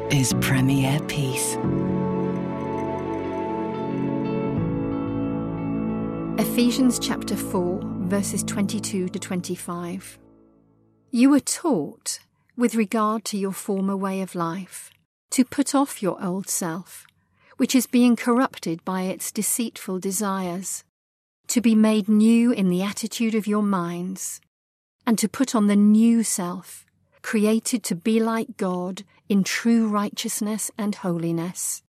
is Premier Peace. Ephesians chapter 4, verses 22 to 25. You were taught, with regard to your former way of life, to put off your old self, which is being corrupted by its deceitful desires, to be made new in the attitude of your minds, and to put on the new self, created to be like God in true righteousness and holiness.